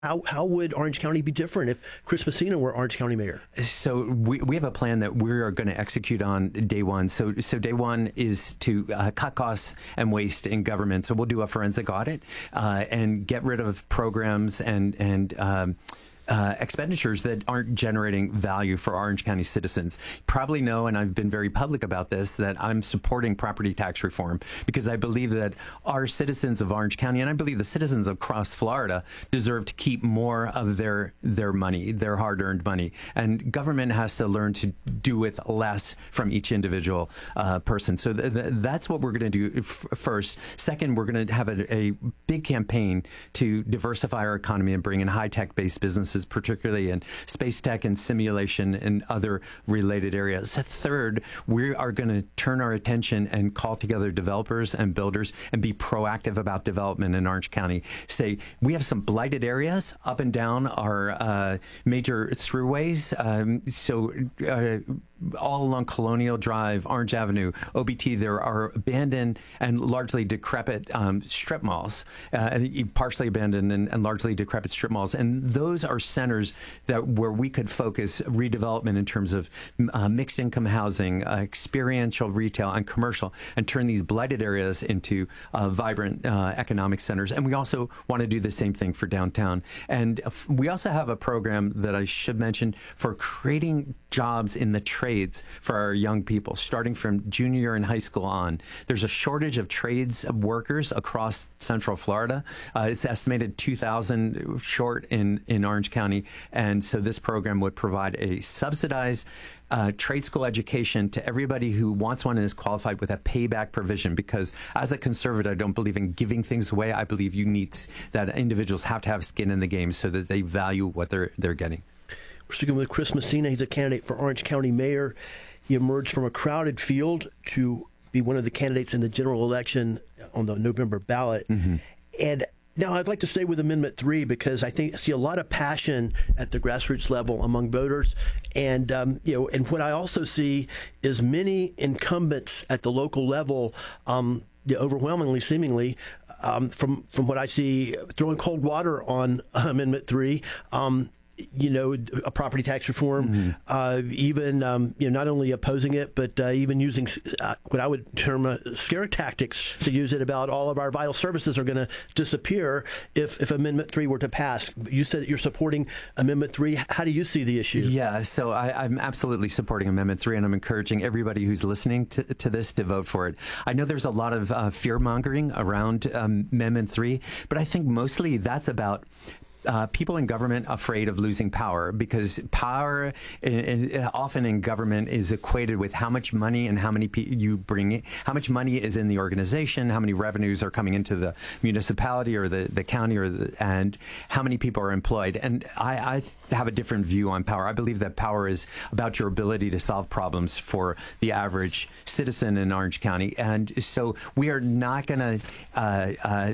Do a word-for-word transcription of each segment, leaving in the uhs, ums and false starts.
How how would Orange County be different if Chris Messina were Orange County mayor? So we, we have a plan that we are going to execute on day one. So so day one is to uh, cut costs and waste in government. So we'll do a forensic audit uh, and get rid of programs and and. Um, Uh, expenditures that aren't generating value for Orange County citizens. You probably know, and I've been very public about this, that I'm supporting property tax reform because I believe that our citizens of Orange County, and I believe the citizens across Florida, deserve to keep more of their their money, their hard-earned money. And government has to learn to do with less from each individual uh, person. So th- th- that's what we're going to do f- first. Second, we're going to have a, a big campaign to diversify our economy and bring in high-tech based businesses, particularly in space tech and simulation and other related areas. Third, we are going to turn our attention and call together developers and builders and be proactive about development in Orange County. Say, we have some blighted areas up and down our uh, major throughways. Um, so uh, all along Colonial Drive, Orange Avenue, O B T, there are abandoned and largely decrepit um, strip malls, uh, partially abandoned and, and largely decrepit strip malls. And those are centers that where we could focus redevelopment in terms of uh, mixed income housing, uh, experiential retail, and commercial, and turn these blighted areas into uh, vibrant uh, economic centers. And we also want to do the same thing for downtown. And we also have a program that I should mention for creating jobs in the trades for our young people, starting from junior year in high school on. There's a shortage of trades workers across Central Florida. Uh, it's estimated two thousand short in, in Orange County. And so this program would provide a subsidized uh, trade school education to everybody who wants one and is qualified with a payback provision. Because as a conservative, I don't believe in giving things away. I believe you need that individuals have to have skin in the game so that they value what they're they're getting. We're speaking with Chris Messina. He's a candidate for Orange County mayor. He emerged from a crowded field to be one of the candidates in the general election on the November ballot. Mm-hmm. And now I'd like to stay with Amendment three because I think I see a lot of passion at the grassroots level among voters. And, um, you know, and what I also see is many incumbents at the local level, um, yeah, overwhelmingly, seemingly, um, from, from what I see, throwing cold water on Amendment three. Um, you know, a property tax reform, mm-hmm. uh, even, um, you know, not only opposing it, but uh, even using uh, what I would term uh, scare tactics to use it about all of our vital services are going to disappear if, if Amendment three were to pass. You said that you're supporting Amendment three. How do you see the issue? Yeah, so I, I'm absolutely supporting Amendment three, and I'm encouraging everybody who's listening to, to this to vote for it. I know there's a lot of uh, fear-mongering around um, Amendment three, but I think mostly that's about Uh, people in government afraid of losing power, because power in, in, often in government is equated with how much money and how many people you bring in, how much money is in the organization, how many revenues are coming into the municipality or the, the county, or the, and how many people are employed. And I, I have a different view on power. I believe that power is about your ability to solve problems for the average citizen in Orange County. And so we are not going to uh, uh,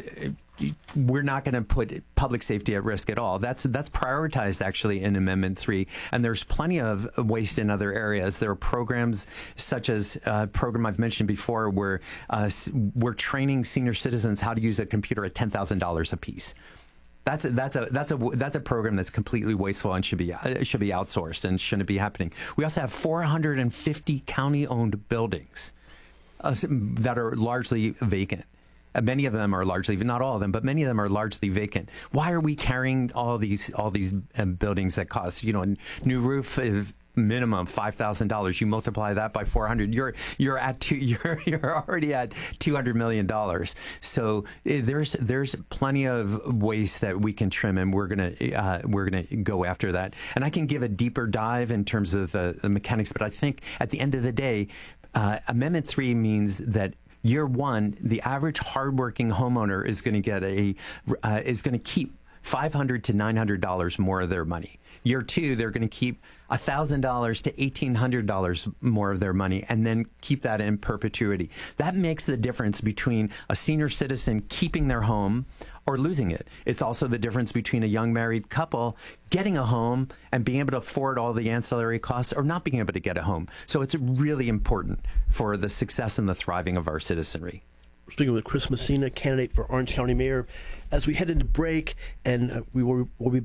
we're not going to put public safety at risk at all. That's that's prioritized actually in Amendment three, and there's plenty of waste in other areas. There are programs such as a program I've mentioned before, where uh, we're training senior citizens how to use a computer at ten thousand dollars a piece. That's a, that's a that's a that's a program that's completely wasteful and should be uh, should be outsourced and shouldn't be happening. We also have four hundred fifty county-owned buildings uh, that are largely vacant. Many of them are largely, not all of them, but many of them are largely vacant. Why are we carrying all these all these um, buildings that cost, you know, a new roof is minimum five thousand dollars? You multiply that by four hundred, you're you're at two, you're you're already at two hundred million dollars. So uh, there's there's plenty of waste that we can trim, and we're gonna uh, we're gonna go after that. And I can give a deeper dive in terms of the, the mechanics, but I think at the end of the day, uh, Amendment three means that year one, the average hardworking homeowner is going to get a uh, is going to keep five hundred to nine hundred dollars more of their money. Year two, they're going to keep one thousand dollars to eighteen hundred dollars more of their money, and then keep that in perpetuity. That makes the difference between a senior citizen keeping their home or losing it. It's also the difference between a young married couple getting a home and being able to afford all the ancillary costs, or not being able to get a home. So it's really important for the success and the thriving of our citizenry. speaking with Chris Messina, candidate for Orange County Mayor. As we head into break, and uh, we will we'll be